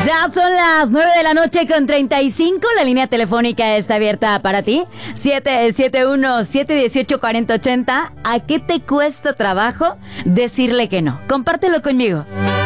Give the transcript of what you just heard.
Ya son las 9:35 La línea telefónica está abierta para ti. 771-718-4080. ¿A qué te cuesta trabajo decirle que no? Compártelo conmigo.